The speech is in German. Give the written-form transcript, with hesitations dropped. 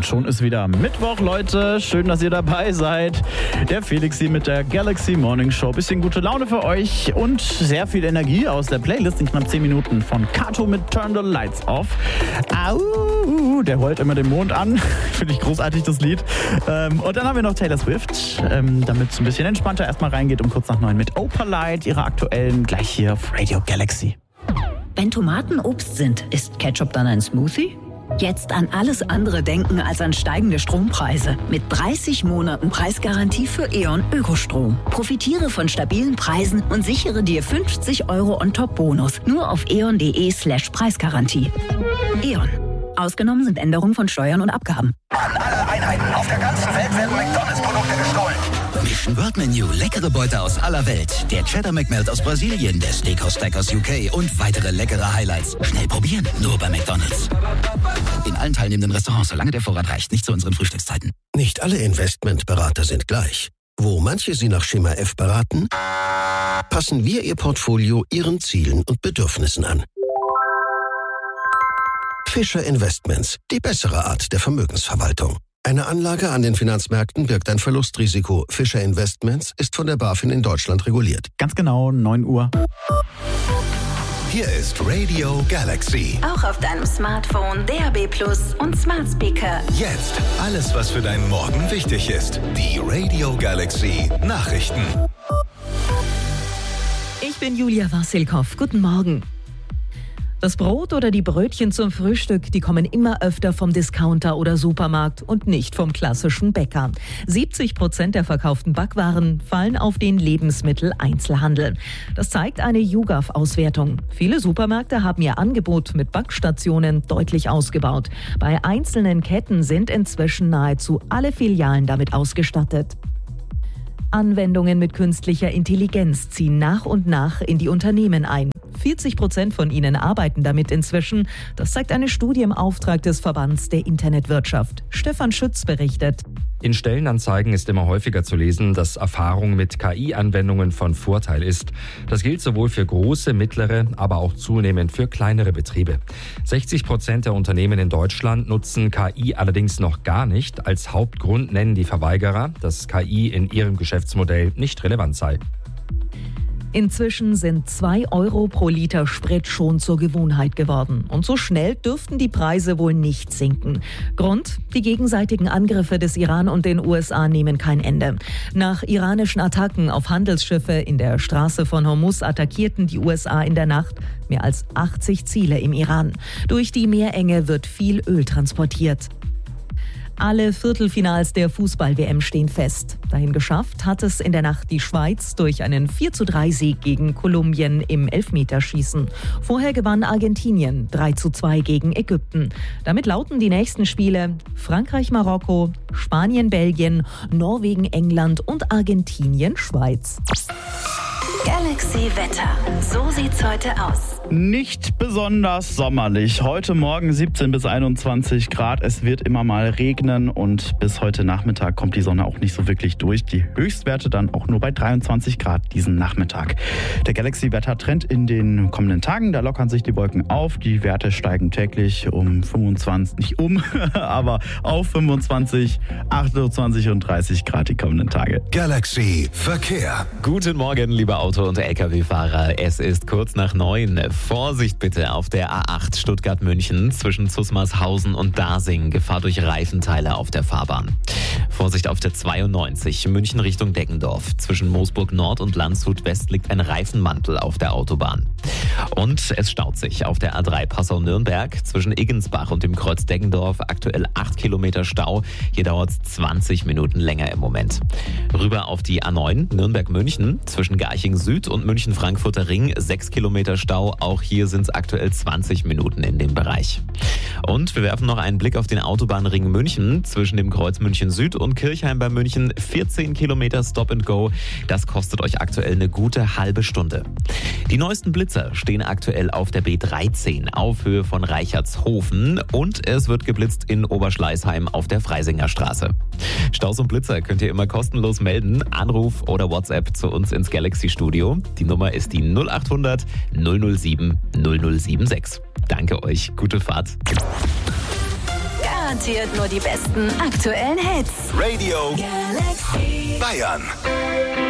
schon ist wieder Mittwoch, Leute. Schön, dass ihr dabei seid. Der Felix hier mit der Galaxy Morning Show. Bisschen gute Laune für euch und sehr viel Energie aus der Playlist in knapp 10 Minuten von Kato mit Turn the Lights Off. Au, der heult immer den Mond an. Finde ich großartig, das Lied. Und dann haben wir noch Taylor Swift, damit es ein bisschen entspannter erstmal reingeht, um kurz nach 9 mit Opalite, ihre aktuellen, gleich hier auf Radio Galaxy. Wenn Tomaten Obst sind, ist Ketchup dann ein Smoothie? Jetzt an alles andere denken als an steigende Strompreise. Mit 30 Monaten Preisgarantie für E.ON Ökostrom. Profitiere von stabilen Preisen und sichere dir 50 € On-Top-Bonus. Nur auf eon.de/Preisgarantie. E.ON. Ausgenommen sind Änderungen von Steuern und Abgaben. An alle Einheiten auf der ganzen Welt werden McDonalds-Produkte gestohlen. Mission World Menu, leckere Beute aus aller Welt. Der Cheddar McMelt aus Brasilien, der Steakhouse Stack aus UK und weitere leckere Highlights. Schnell probieren, nur bei McDonalds. In allen teilnehmenden Restaurants, solange der Vorrat reicht, nicht zu unseren Frühstückszeiten. Nicht alle Investmentberater sind gleich. Wo manche Sie nach Schema F beraten, passen wir Ihr Portfolio Ihren Zielen und Bedürfnissen an. Fischer Investments, die bessere Art der Vermögensverwaltung. Eine Anlage an den Finanzmärkten birgt ein Verlustrisiko. Fischer Investments ist von der BaFin in Deutschland reguliert. Ganz genau, 9 Uhr. Hier ist Radio Galaxy. Auch auf deinem Smartphone, DAB+ und Smart Speaker. Jetzt alles, was für deinen Morgen wichtig ist. Die Radio Galaxy Nachrichten. Ich bin Julia Wassilkow. Guten Morgen. Das Brot oder die Brötchen zum Frühstück, die kommen immer öfter vom Discounter oder Supermarkt und nicht vom klassischen Bäcker. 70% der verkauften Backwaren fallen auf den Lebensmitteleinzelhandel. Das zeigt eine YouGov-Auswertung. Viele Supermärkte haben ihr Angebot mit Backstationen deutlich ausgebaut. Bei einzelnen Ketten sind inzwischen nahezu alle Filialen damit ausgestattet. Anwendungen mit künstlicher Intelligenz ziehen nach und nach in die Unternehmen ein. 40% von ihnen arbeiten damit inzwischen. Das zeigt eine Studie im Auftrag des Verbands der Internetwirtschaft. Stefan Schütz berichtet. In Stellenanzeigen ist immer häufiger zu lesen, dass Erfahrung mit KI-Anwendungen von Vorteil ist. Das gilt sowohl für große, mittlere, aber auch zunehmend für kleinere Betriebe. 60% der Unternehmen in Deutschland nutzen KI allerdings noch gar nicht. Als Hauptgrund nennen die Verweigerer, dass KI in ihrem Geschäftsmodell nicht relevant sei. Inzwischen sind 2 € pro Liter Sprit schon zur Gewohnheit geworden. Und so schnell dürften die Preise wohl nicht sinken. Grund? Die gegenseitigen Angriffe des Iran und den USA nehmen kein Ende. Nach iranischen Attacken auf Handelsschiffe in der Straße von Hormuz attackierten die USA in der Nacht mehr als 80 Ziele im Iran. Durch die Meerenge wird viel Öl transportiert. Alle Viertelfinals der Fußball-WM stehen fest. Dahin geschafft hat es in der Nacht die Schweiz durch einen 4:3-Sieg gegen Kolumbien im Elfmeterschießen. Vorher gewann Argentinien 3:2 gegen Ägypten. Damit lauten die nächsten Spiele Frankreich-Marokko, Spanien-Belgien, Norwegen-England und Argentinien-Schweiz. Galaxy Wetter. So sieht's heute aus. Nicht besonders sommerlich. Heute Morgen 17 bis 21 Grad. Es wird immer mal regnen und bis heute Nachmittag kommt die Sonne auch nicht so wirklich durch. Die Höchstwerte dann auch nur bei 23 Grad diesen Nachmittag. Der Galaxy-Wettertrend in den kommenden Tagen, da lockern sich die Wolken auf. Die Werte steigen täglich um 25, nicht um, aber auf 25, 28 und 30 Grad die kommenden Tage. Galaxy Verkehr. Guten Morgen, liebe Auto- und Lkw-Fahrer. Es ist kurz nach 9. Vorsicht bitte auf der A8 Stuttgart-München zwischen Zusmarshausen und Dasing. Gefahr durch Reifenteile auf der Fahrbahn. Vorsicht auf der 92 München Richtung Deggendorf. Zwischen Moosburg Nord und Landshut West liegt ein Reifenmantel auf der Autobahn. Und es staut sich auf der A3 Passau-Nürnberg zwischen Iggensbach und dem Kreuz Deggendorf. Aktuell 8 Kilometer Stau. Hier dauert es 20 Minuten länger im Moment. Rüber auf die A9 Nürnberg-München zwischen Garching Süd und München-Frankfurter Ring. 6 Kilometer Stau. Auch hier sind es aktuell 20 Minuten in dem Bereich. Und wir werfen noch einen Blick auf den Autobahnring München zwischen dem Kreuz München Süd und Kirchheim bei München. 14 Kilometer Stop and Go. Das kostet euch aktuell eine gute halbe Stunde. Die neuesten Blitzer stehen aktuell auf der B13 auf Höhe von Reichertshofen und es wird geblitzt in Oberschleißheim auf der Freisinger Straße. Staus und Blitzer könnt ihr immer kostenlos melden. Anruf oder WhatsApp zu uns ins Galaxy Studio. Die Nummer ist die 0800 007 0076. Danke euch, gute Fahrt. Garantiert nur die besten aktuellen Hits. Radio Galaxy. Bayern.